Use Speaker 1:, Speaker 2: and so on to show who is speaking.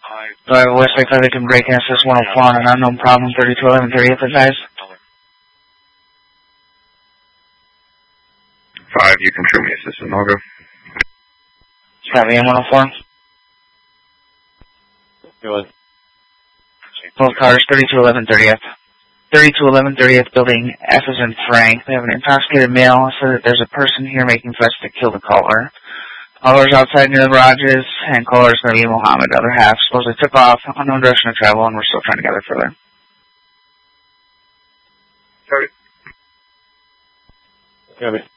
Speaker 1: Driver Westlake 5, they can break access 104 on an unknown problem, 3211 30th, advise.
Speaker 2: 5, you can show me assistant, I'll go.
Speaker 1: Copy, M104. Both cars, 3211 30th. 3211 30th, building F is in Frank. They have an intoxicated male, so that there's a person here making threats to kill the caller. Caller's outside near the garages, and caller's going to be Mohammed. Other half supposedly took off, unknown direction of travel, and we're still trying to gather further.
Speaker 2: Copy.
Speaker 3: Copy.